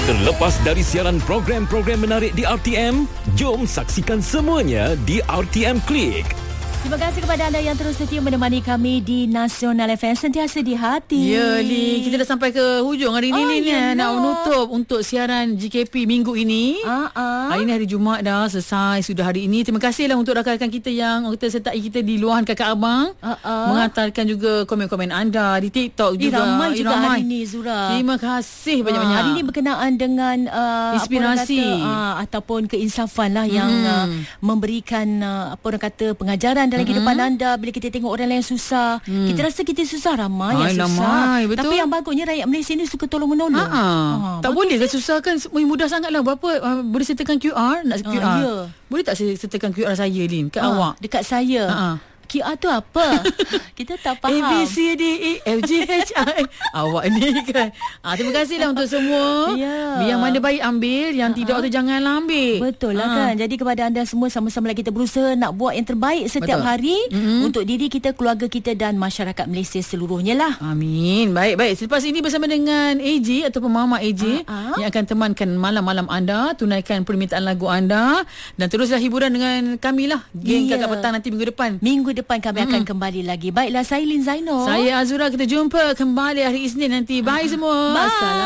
Terlepas dari siaran program-program menarik di RTM, jom saksikan semuanya di RTM Klik. Terima kasih kepada anda yang terus setia menemani kami di Nasional FM, sentiasa di hati. Ya, Lin, kita dah sampai ke hujung hari ni, Lin. Nak menutup untuk siaran GKP minggu ini. Hari ni hari Jumaat dah selesai sudah hari ini. Terima kasihlah untuk rakan-rakan kita yang kita sertai kita di luahan Kakak Abang. Menghantarkan juga komen-komen anda di TikTok juga. Ramai juga hari ni, Zura. Terima kasih banyak-banyak. Hari ni berkenaan dengan inspirasi ataupun keinsafan lah yang memberikan pengajaran dalam kehidupan anda. Bila kita tengok orang lain susah, kita rasa kita susah, ramai yang susah. Betul. Tapi yang bagusnya rakyat Malaysia ni suka tolong-menolong. Tak boleh ke susah kan? Mudah sangat lah. Berapa boleh sertakan QR? Nak QR? Ya. Boleh tak saya sertakan QR saya, Lin, kat awak? Dekat saya. QR tu apa? Kita tak faham. A, B, C, D, E, F, G, H, I. Awak ni kan. Terima kasihlah untuk semua. Yang mana baik ambil, yang tidak tu janganlah ambil. Betul lah kan. Jadi kepada anda semua, sama-sama kita berusaha nak buat yang terbaik setiap hari untuk diri kita, keluarga kita dan masyarakat Malaysia seluruhnya lah. Amin. Baik. Selepas ini bersama dengan AJ ataupun Mama AJ yang akan temankan malam-malam anda, tunaikan permintaan lagu anda dan teruslah hiburan dengan kami lah. Geng Kakak Petang nanti minggu depan kami akan kembali lagi. Baiklah, saya Lin Zainal. Saya Azura. Kita jumpa kembali hari Isnin nanti. Bye semua. Bye.